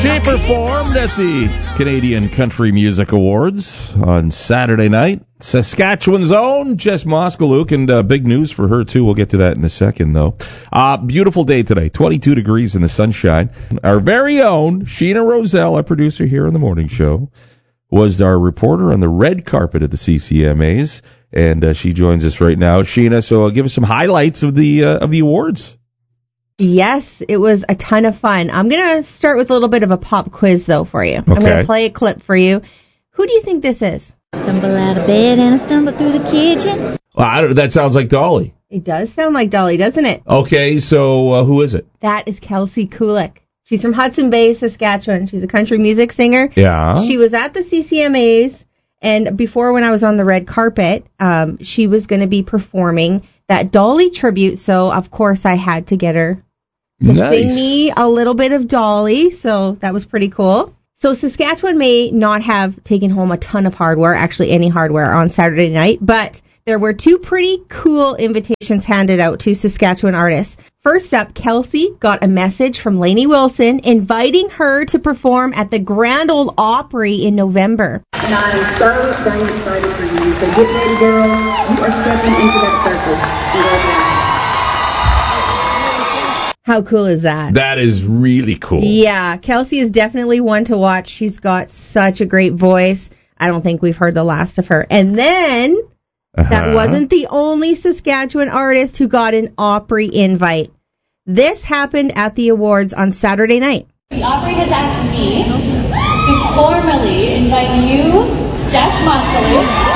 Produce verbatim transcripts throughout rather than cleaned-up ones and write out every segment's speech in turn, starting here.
She performed at the Canadian Country Music Awards on Saturday night. Saskatchewan's own Jess Moskaluk, and uh, big news for her, too. We'll get to that in a second, though. Uh, beautiful day today, twenty-two degrees in the sunshine. Our very own Sheena Roselle, our producer here on the morning show, was our reporter on the red carpet at the C C M As, and uh, she joins us right now. Sheena, so uh, give us some highlights of the uh, of the awards. Yes, it was a ton of fun. I'm going to start with a little bit of a pop quiz, though, for you. Okay. I'm going to play a clip for you. Who do you think this is? Tumble out of bed and I stumble through the kitchen. Well, I don't, that sounds like Dolly. It does sound like Dolly, doesn't it? Okay, so uh, who is it? That is Kelsey Kulik. She's from Hudson Bay, Saskatchewan. She's a country music singer. Yeah. She was at the C C M As, and before, when I was on the red carpet, um, she was going to be performing that Dolly tribute, so of course I had to get her to nice. sing me a little bit of Dolly, so that was pretty cool. So Saskatchewan may not have taken home a ton of hardware, actually any hardware, on Saturday night, but there were two pretty cool invitations handed out to Saskatchewan artists. First up, Kelsey got a message from Lainey Wilson inviting her to perform at the Grand Ole Opry in November. And I'm so dang excited for you. So get ready, girl. You are stepping into that circle. Congratulations. How cool is that? That is really cool. Yeah, Kelsey is definitely one to watch. She's got such a great voice. I don't think we've heard the last of her. And then, uh-huh. that wasn't the only Saskatchewan artist who got an Opry invite. This happened at the awards on Saturday night. The Opry has asked me to formally invite you, Jess Moskaluk,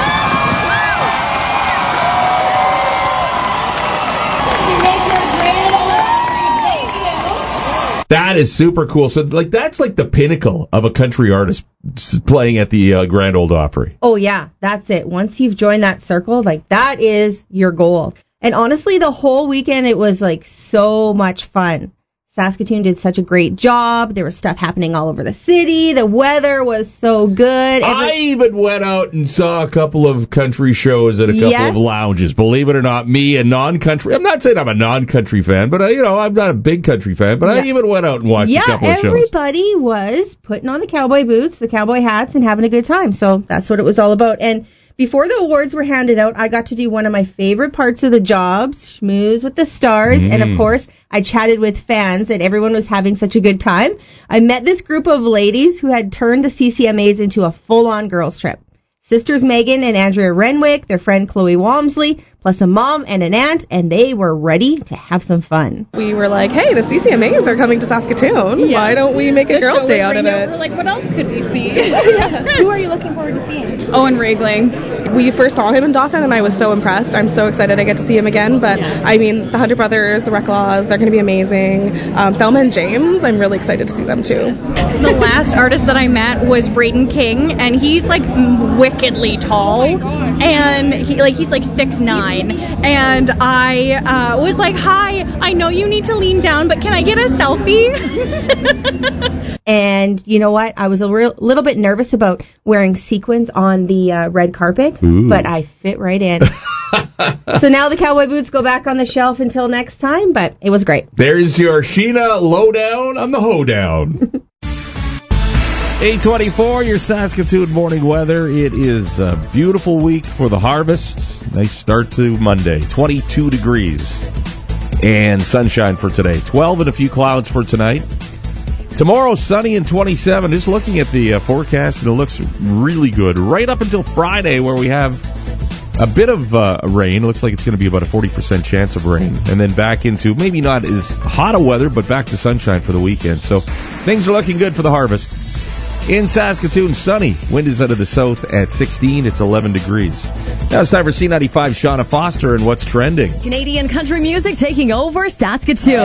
That is super cool. So, like, that's like the pinnacle of a country artist playing at the uh, Grand Ole Opry. Oh, yeah, that's it. Once you've joined that circle, like, that is your goal. And honestly, the whole weekend, it was, like, so much fun. Saskatoon did such a great job. There was stuff happening all over the city. The weather was so good. Every- I even went out and saw a couple of country shows at a couple yes. of lounges. Believe it or not, me, a non-country. I'm not saying I'm a non-country fan, but I, you know, I'm not a big country fan. But yeah. I even went out and watched yeah, a couple of shows. Everybody was putting on the cowboy boots, the cowboy hats, and having a good time. So that's what it was all about. And before the awards were handed out, I got to do one of my favorite parts of the job, schmooze with the stars. Mm. And, of course, I chatted with fans, and everyone was having such a good time. I met this group of ladies who had turned the C C M As into a full-on girls' trip. Sisters Megan and Andrea Renwick, their friend Chloe Walmsley, plus a mom and an aunt, and they were ready to have some fun. We were like, hey, the C C M As are coming to Saskatoon. Yeah. Why don't we make a girls' day out of it? We're like, what else could we see? yeah. Who are you looking forward to seeing? Owen Regling. We first saw him in Dauphin, and I was so impressed. I'm so excited I get to see him again. But, yeah. I mean, the Hunter Brothers, the Reclaws, they're going to be amazing. Um, Thelma and James, I'm really excited to see them, too. The last artist that I met was Braden King, and he's, like, wickedly tall. And, he, like, he's, like, six nine. And I uh, was like, hi, I know you need to lean down, but can I get a selfie? And you know what? I was a real, little bit nervous about wearing sequins on the uh, red carpet, Ooh. But I fit right in. So now the cowboy boots go back on the shelf until next time, but it was great. There's your Sheena lowdown on the hoedown. eight twenty-four, your Saskatoon morning weather. It is a beautiful week for the harvest. Nice start to Monday. twenty-two degrees and sunshine for today. twelve and a few clouds for tonight. Tomorrow, sunny and twenty-seven. Just looking at the uh, forecast, and it looks really good. Right up until Friday, where we have a bit of uh, rain. It looks like it's going to be about a forty percent chance of rain. And then back into maybe not as hot a weather, but back to sunshine for the weekend. So things are looking good for the harvest. In Saskatoon, sunny. Wind is out of the south at sixteen. It's eleven degrees. Now it's time for C ninety-five, Shauna Foster, and what's trending. Canadian country music taking over Saskatoon.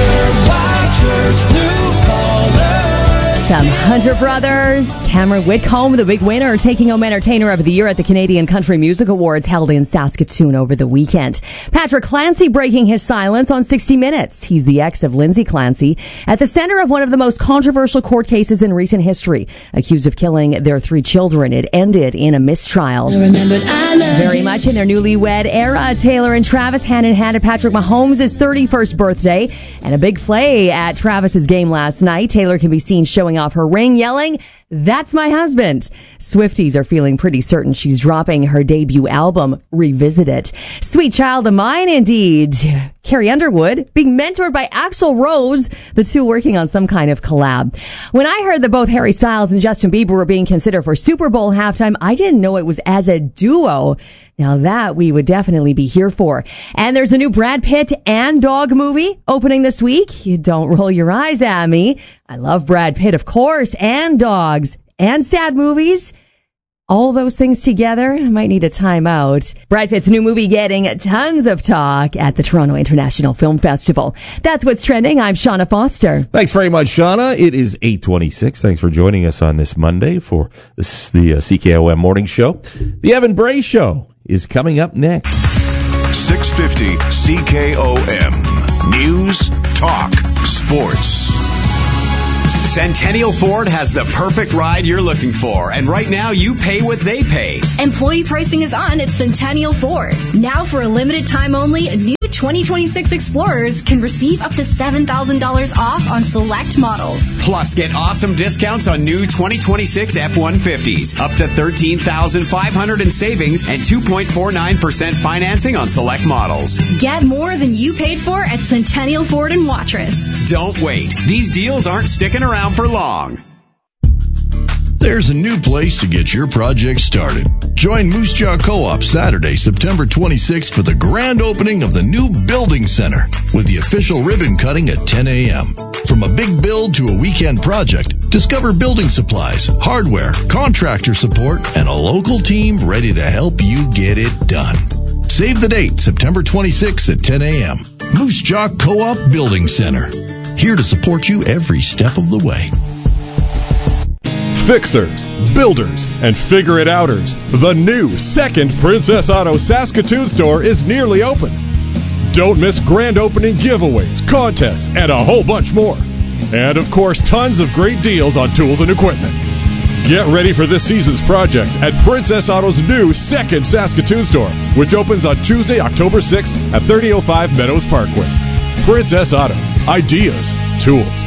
Some Hunter Brothers. Cameron Whitcomb, the big winner, taking home Entertainer of the Year at the Canadian Country Music Awards held in Saskatoon over the weekend. Patrick Clancy breaking his silence on sixty minutes. He's the ex of Lindsay Clancy, at the center of one of the most controversial court cases in recent history. Accused of killing their three children, it ended in a mistrial. Very much in their newlywed era, Taylor and Travis hand in hand at Patrick Mahomes' thirty-first birthday. And a big play at Travis's game last night. Taylor can be seen showing off off her ring, yelling, "That's my husband." Swifties are feeling pretty certain she's dropping her debut album, Revisit It. Sweet Child of Mine, indeed. Carrie Underwood being mentored by Axl Rose, the two working on some kind of collab. When I heard that both Harry Styles and Justin Bieber were being considered for Super Bowl halftime, I didn't know it was as a duo. Now that we would definitely be here for. And there's a new Brad Pitt and dog movie opening this week. You don't roll your eyes at me. I love Brad Pitt, of course, and dogs and sad movies. All those things together, I might need a timeout. Brad Pitt's new movie getting tons of talk at the Toronto International Film Festival. That's what's trending. I'm Shauna Foster. Thanks very much, Shauna. It is eight twenty-six. Thanks for joining us on this Monday for this, the uh, C K O M Morning Show. The Evan Bray Show is coming up next. six fifty C K O M. News, talk, sports. Centennial Ford has the perfect ride you're looking for, and right now you pay what they pay. Employee pricing is on at Centennial Ford. Now for a limited time only, new twenty twenty-six Explorers can receive up to seven thousand dollars off on select models. Plus, get awesome discounts on new twenty twenty-six F one fifties, up to thirteen thousand five hundred dollars in savings and two point four nine percent financing on select models. Get more than you paid for at Centennial Ford in Watrous. Don't wait. These deals aren't sticking around for long. There's a new place to get your project started. Join Moose Jaw Co-op Saturday, September twenty-sixth for the grand opening of the new Building Center with the official ribbon cutting at ten a.m. From a big build to a weekend project, discover building supplies, hardware, contractor support, and a local team ready to help you get it done. Save the date, September twenty-sixth at ten a.m. Moose Jaw Co-op Building Center. Here to support you every step of the way. Fixers, builders, and figure-it-outers. The new second Princess Auto Saskatoon store is nearly open. Don't miss grand opening giveaways, contests, and a whole bunch more. And, of course, tons of great deals on tools and equipment. Get ready for this season's projects at Princess Auto's new second Saskatoon store, which opens on Tuesday, October sixth at thirty oh five Meadows Parkway. Princess Auto. Ideas. Tools.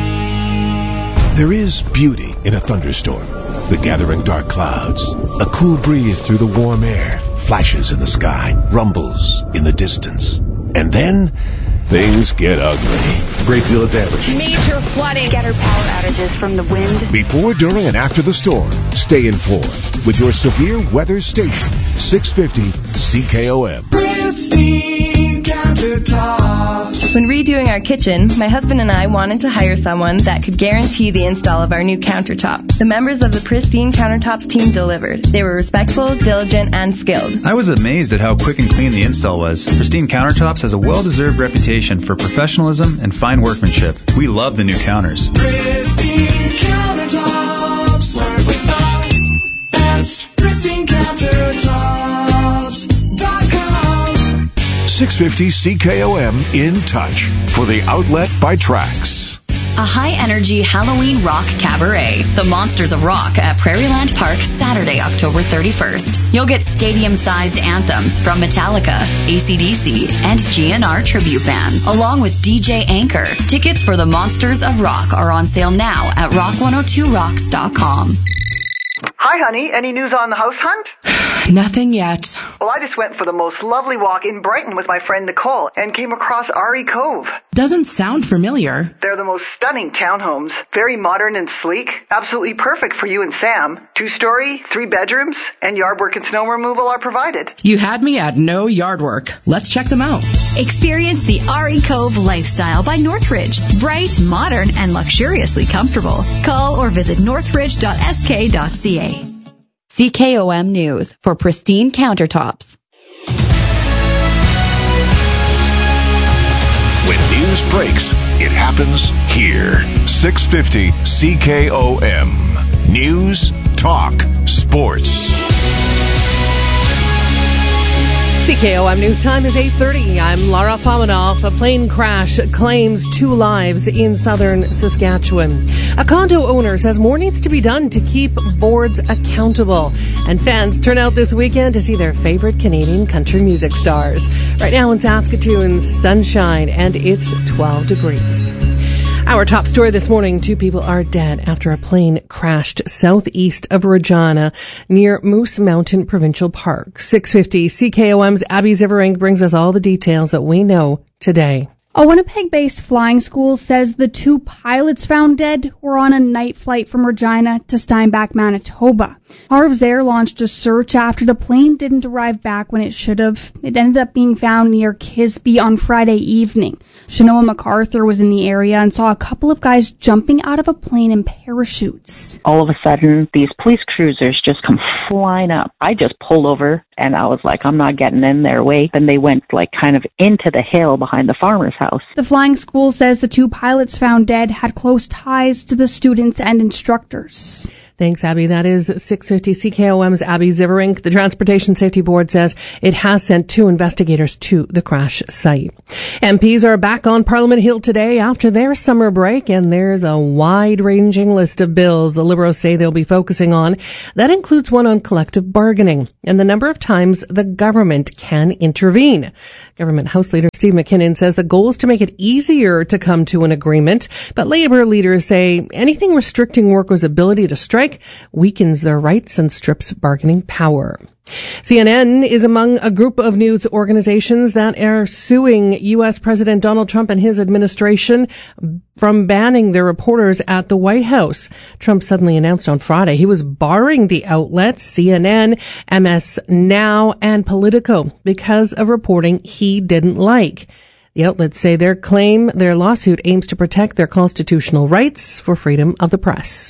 There is beauty in a thunderstorm. The gathering dark clouds, a cool breeze through the warm air, flashes in the sky, rumbles in the distance. And then, things get ugly. Great deal of damage. Major flooding. Getter power outages from the wind. Before, during, and after the storm, stay informed with your severe weather station, six fifty C K O M. Pristine Countertops. When redoing our kitchen, my husband and I wanted to hire someone that could guarantee the install of our new countertop. The members of the Pristine Countertops team delivered. They were respectful, diligent, and skilled. I was amazed at how quick and clean the install was. Pristine Countertops has a well-deserved reputation for professionalism and fine workmanship. We love the new counters. Pristine Countertops. Work with the best. Pristine Countertops dot com. six fifty C K O M in touch for the outlet by Trax. A high-energy Halloween rock cabaret, The Monsters of Rock at Prairieland Park, Saturday, October thirty-first. You'll get stadium-sized anthems from Metallica, A C D C, and G N R Tribute Band, along with D J Anchor. Tickets for The Monsters of Rock are on sale now at rock one oh two rocks dot com. Hi, honey. Any news on the house hunt? Nothing yet. Well, I just went for the most lovely walk in Brighton with my friend Nicole and came across Ari Cove. Doesn't sound familiar. They're the most stunning townhomes. Very modern and sleek. Absolutely perfect for you and Sam. Two-story, three bedrooms, and yard work and snow removal are provided. You had me at no yard work. Let's check them out. Experience the Ari Cove lifestyle by Northridge. Bright, modern, and luxuriously comfortable. Call or visit northridge dot s k dot c a. C K O M News for Pristine Countertops. When news breaks, it happens here. six fifty C K O M. News, talk, sports. C K O M News Time is eight thirty. I'm Lara Famanoff. A plane crash claims two lives in southern Saskatchewan. A condo owner says more needs to be done to keep boards accountable. And fans turn out this weekend to see their favorite Canadian country music stars. Right now in Saskatoon, sunshine, and it's twelve degrees. Our top story this morning, two people are dead after a plane crashed southeast of Regina near Moose Mountain Provincial Park. six fifty C K O M's Abby Ziverink brings us all the details that we know today. A Winnipeg-based flying school says the two pilots found dead were on a night flight from Regina to Steinbach, Manitoba. Harv's Air launched a search after the plane didn't arrive back when it should have. It ended up being found near Kisby on Friday evening. Shanoa MacArthur was in the area and saw a couple of guys jumping out of a plane in parachutes. All of a sudden, these police cruisers just come flying up. I just pulled over and I was like, I'm not getting in their way. Then they went like kind of into the hill behind the farmer's house. The flying school says the two pilots found dead had close ties to the students and instructors. Thanks, Abby. That is six fifty C K O M's Abby Ziverink. The Transportation Safety Board says it has sent two investigators to the crash site. M Ps are back on Parliament Hill today after their summer break, and there's a wide-ranging list of bills the Liberals say they'll be focusing on. That includes one on collective bargaining and the number of times the government can intervene. Government House Leader Steve McKinnon says the goal is to make it easier to come to an agreement, but Labour leaders say anything restricting workers' ability to strike weakens their rights and strips bargaining power. C N N is among a group of news organizations that are suing U S President Donald Trump and his administration from banning their reporters at the White House. Trump suddenly announced on Friday he was barring the outlets C N N, M S Now, and Politico because of reporting he didn't like. The outlets say their claim, their lawsuit aims to protect their constitutional rights for freedom of the press.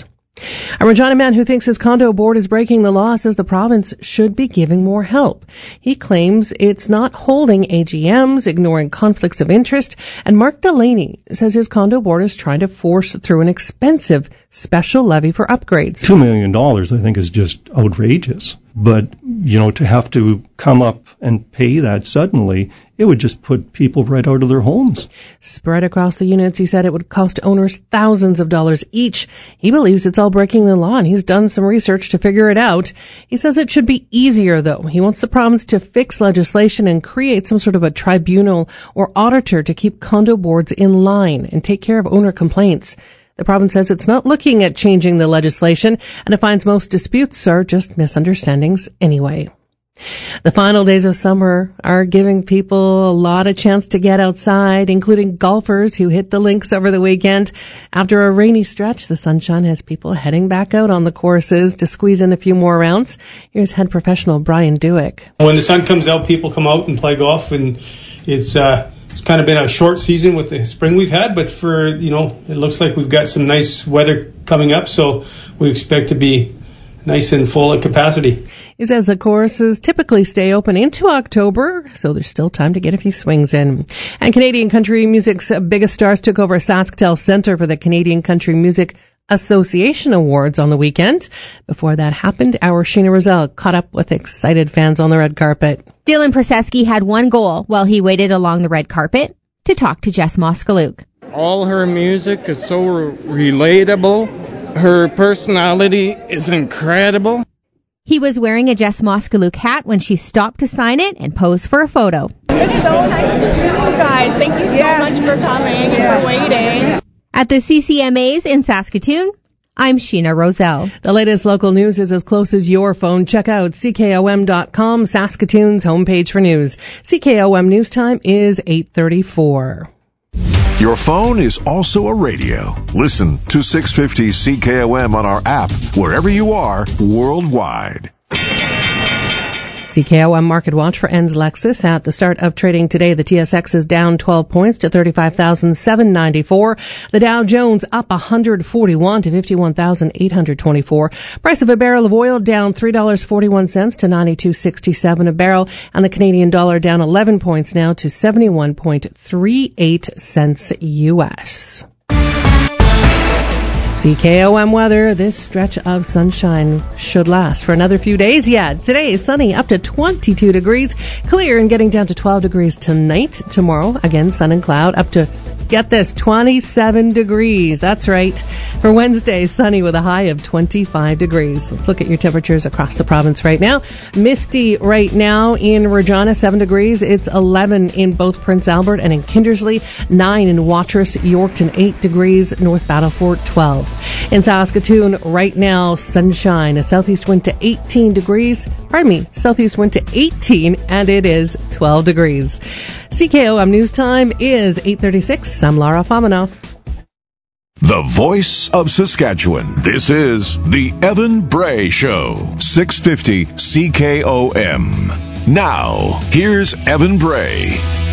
A Regina man who thinks his condo board is breaking the law says the province should be giving more help. He claims it's not holding A G Ms, ignoring conflicts of interest, and Mark Delaney says his condo board is trying to force through an expensive special levy for upgrades. Two million dollars, I think, is just outrageous. But, you know, to have to come up and pay that suddenly, it would just put people right out of their homes. Spread across the units, he said it would cost owners thousands of dollars each. He believes it's all breaking the law, and he's done some research to figure it out. He says it should be easier, though. He wants the province to fix legislation and create some sort of a tribunal or auditor to keep condo boards in line and take care of owner complaints. The province says it's not looking at changing the legislation, and it finds most disputes are just misunderstandings anyway. The final days of summer are giving people a lot of chance to get outside, including golfers who hit the links over the weekend. After a rainy stretch, the sunshine has people heading back out on the courses to squeeze in a few more rounds. Here's head professional Brian Dewick. When the sun comes out, people come out and play golf, and it's uh It's kind of been a short season with the spring we've had, but for, you know, it looks like we've got some nice weather coming up, so we expect to be nice and full at capacity. He says the courses typically stay open into October, so there's still time to get a few swings in. And Canadian country music's biggest stars took over SaskTel Centre for the Canadian Country Music Association Awards on the weekend. Before that happened, our Sheena Roselle caught up with excited fans on the red carpet. Dylan Proseski had one goal while he waited along the red carpet: to talk to Jess Moskaluk. All her music is so relatable. Her personality is incredible. He was wearing a Jess Moskaluk hat when she stopped to sign it and pose for a photo. It's so nice to see you guys. Thank you so yes. much for coming yes. and for waiting. At the C C M As in Saskatoon, I'm Sheena Roselle. The latest local news is as close as your phone. Check out C K O M dot com, Saskatoon's homepage for news. C K O M News Time is eight thirty-four. Your phone is also a radio. Listen to six fifty C K O M on our app, wherever you are, worldwide. C K O M Market Watch for E N S Lexus. At the start of trading today, the T S X is down twelve points to thirty-five thousand seven hundred ninety-four. The Dow Jones up one hundred forty-one to fifty-one thousand eight hundred twenty-four. Price of a barrel of oil down three dollars and forty-one cents to ninety-two sixty-seven a barrel. And the Canadian dollar down eleven points now to seventy-one point three eight cents U S. C K O M weather. This stretch of sunshine should last for another few days yet. Today is sunny, up to twenty-two degrees. Clear and getting down to twelve degrees tonight. Tomorrow, again, sun and cloud, up to, get this, twenty-seven degrees. That's right. For Wednesday, sunny with a high of twenty-five degrees. Let's look at your temperatures across the province right now. Misty right now in Regina, seven degrees. It's eleven in both Prince Albert and in Kindersley. nine in Watrous, Yorkton, eight degrees. North Battlefort, twelve. In Saskatoon right now, sunshine. A southeast wind to eighteen degrees. Pardon me, southeast wind to eighteen, and it is twelve degrees. C K O M News Time is eight thirty-six. I'm Lara Famanoff. The voice of Saskatchewan. This is the Evan Bray Show. six fifty C K O M. Now, here's Evan Bray.